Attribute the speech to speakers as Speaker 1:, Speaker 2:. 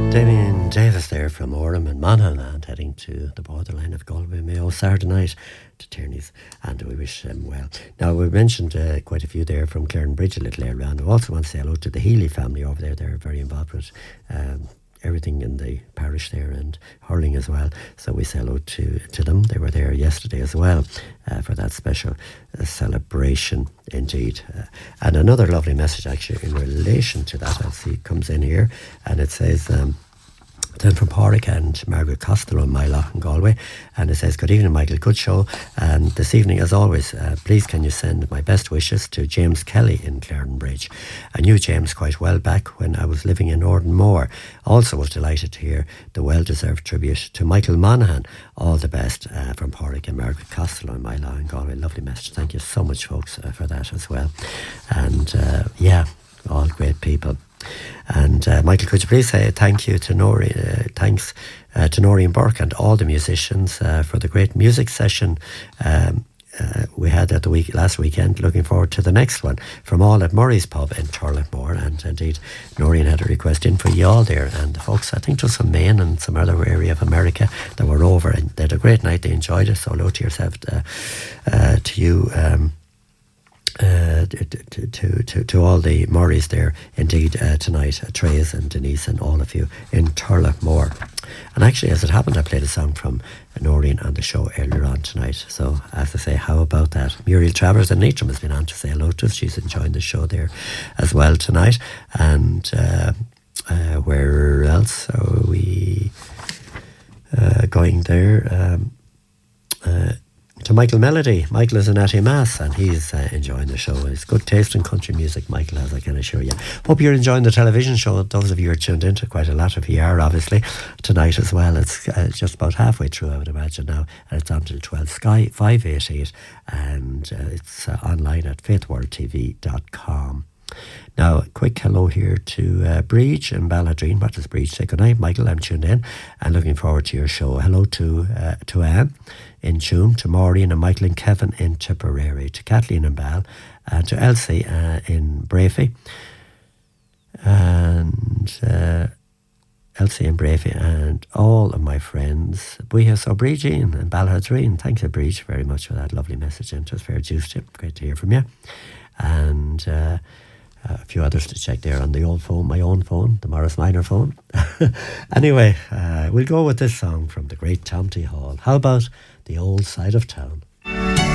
Speaker 1: Damien Davis there from Orem and Monaghan and heading to the borderline of Galway Mayo Saturday night to Tierney's, and we wish him well. Now, we mentioned quite a few there from Clarenbridge a little earlier on. I also want to say hello to the Healy family over there. They're very involved with everything in the parish there and hurling as well. So we say hello to them. They were there yesterday as well for that special celebration indeed. And another lovely message actually in relation to that, I see it comes in here, and it says... then from Pádraig and Margaret Costello in Myloch in Galway, and it says, good evening Michael, good show, and this evening as always please can you send my best wishes to James Kelly in Clarenbridge. I knew James quite well back when I was living in Nordenmore. Also was delighted to hear the well-deserved tribute to Michael Monaghan. All the best from Pádraig and Margaret Costello in Myloch in Galway. Lovely message, thank you so much folks for that as well. And yeah, all great people. And Michael, could you please say thank you to Nori, thanks to Noreen Burke and all the musicians for the great music session we had at the last weekend. Looking forward to the next one from all at Murray's Pub in Charlottesmore. And indeed, Noreen had a request in for you all there. And the folks, I think just from Maine and some other area of America that were over, and they had a great night. They enjoyed it. So hello to yourself, to you. To all the Murrays there indeed tonight, Trace and Denise and all of you in Turlough. And actually, as it happened, I played a song from Noreen on the show earlier on tonight. So as I say, how about that? Muriel Travers and Leitrim has been on to say hello to us. She's enjoying the show there as well tonight. And where else are we going there? To Michael Melody. Michael is in Mass and he's enjoying the show. It's good taste in country music, Michael, as I can assure you. Hope you're enjoying the television show. Those of you who are tuned into, quite a lot of you are obviously tonight as well. It's just about halfway through, I would imagine now, and it's on till 12. Sky 588, and it's online at faithworldtv.com. Now, a quick hello here to Breach and Balladreen. What does Breach say? Good night, Michael. I'm tuned in and looking forward to your show. Hello to Anne in Tuam, to Maureen and Michael and Kevin in Tipperary, to Kathleen and Bal, and to Elsie in Brafey, and Elsie and Brafey, and all of my friends. Buíochas ó Brídín and Balladreen. Thank you, Breach, very much for that lovely message. And it was fair juice to you. Great to hear from you. And a few others to check there on the old phone, my own phone, the Morris Minor phone. Anyway, we'll go with this song from the great Tom T. Hall. How about The Old Side of Town?